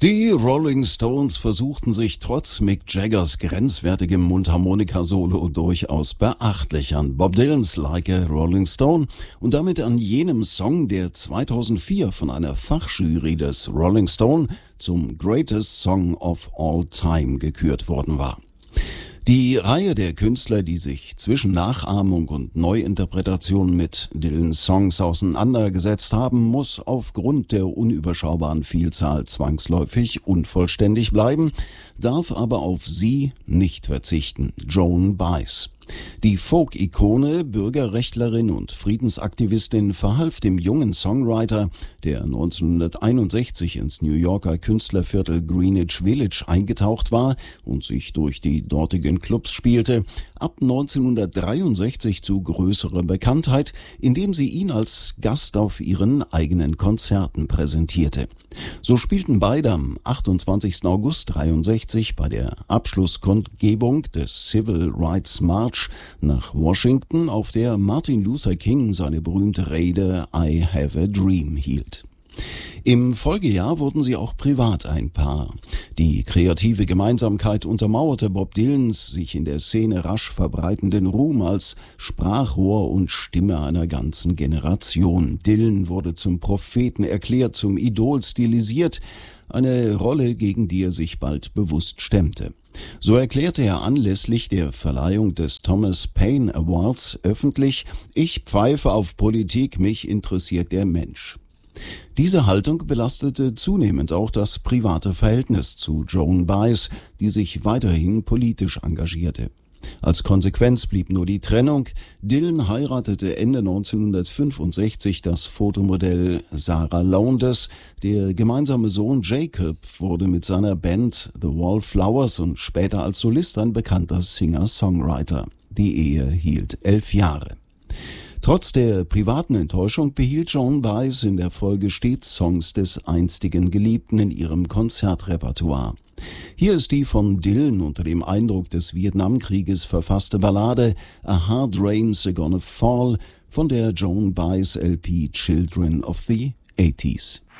Die Rolling Stones versuchten sich trotz Mick Jaggers grenzwertigem Mundharmonika-Solo durchaus beachtlich an Bob Dylans Like a Rolling Stone und damit an jenem Song, der 2004 von einer Fachjury des Rolling Stone zum Greatest Song of All Time gekürt worden war. Die Reihe der Künstler, die sich zwischen Nachahmung und Neuinterpretation mit Dylans Songs auseinandergesetzt haben, muss aufgrund der unüberschaubaren Vielzahl zwangsläufig unvollständig bleiben, darf aber auf sie nicht verzichten: Joan Baez. Die Folk-Ikone, Bürgerrechtlerin und Friedensaktivistin verhalf dem jungen Songwriter, der 1961 ins New Yorker Künstlerviertel Greenwich Village eingetaucht war und sich durch die dortigen Clubs spielte, ab 1963 zu größerer Bekanntheit, indem sie ihn als Gast auf ihren eigenen Konzerten präsentierte. So spielten beide am 28. August 63 bei der Abschlusskundgebung des Civil Rights March nach Washington, auf der Martin Luther King seine berühmte Rede I Have a Dream hielt. Im Folgejahr wurden sie auch privat ein Paar. Die kreative Gemeinsamkeit untermauerte Bob Dylans sich in der Szene rasch verbreitenden Ruhm als Sprachrohr und Stimme einer ganzen Generation. Dylan wurde zum Propheten erklärt, zum Idol stilisiert, eine Rolle, gegen die er sich bald bewusst stemmte. So erklärte er anlässlich der Verleihung des Thomas Paine Awards öffentlich: Ich pfeife auf Politik, mich interessiert der Mensch. Diese Haltung belastete zunehmend auch das private Verhältnis zu Joan Baez, die sich weiterhin politisch engagierte. Als Konsequenz blieb nur die Trennung. Dylan heiratete Ende 1965 das Fotomodell Sarah Lowndes. Der gemeinsame Sohn Jacob wurde mit seiner Band The Wallflowers und später als Solist ein bekannter Singer-Songwriter. Die Ehe hielt 11 Jahre. Trotz der privaten Enttäuschung behielt Joan Baez in der Folge stets Songs des einstigen Geliebten in ihrem Konzertrepertoire. Hier ist die von Dylan unter dem Eindruck des Vietnamkrieges verfasste Ballade A Hard Rain's a Gonna Fall von der Joan Baez LP Children of the 80s.